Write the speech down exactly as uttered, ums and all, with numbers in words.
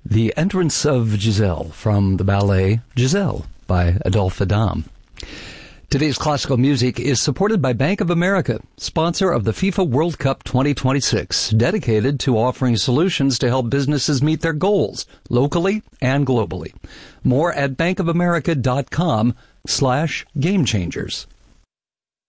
The entrance of Giselle from the ballet Giselle by Adolphe Adam. Today's classical music is supported by Bank of America, sponsor of the FIFA World Cup twenty twenty-six, dedicated to offering solutions to help businesses meet their goals, locally and globally. More at bankofamerica.com slash game changers.